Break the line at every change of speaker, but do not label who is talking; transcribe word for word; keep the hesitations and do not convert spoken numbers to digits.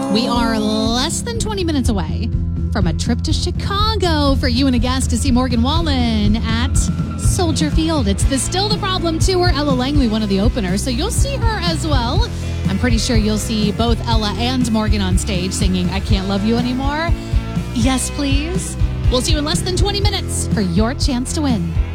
We are less than twenty minutes away from a trip to Chicago for you and a guest to see Morgan Wallen at Soldier Field. It's the Still the Problem tour. Ella Langley, one of the openers, so you'll see her as well. I'm pretty sure you'll see both Ella and Morgan on stage singing I Can't Love You Anymore. Yes, please. We'll see you in less than twenty minutes for your chance to win.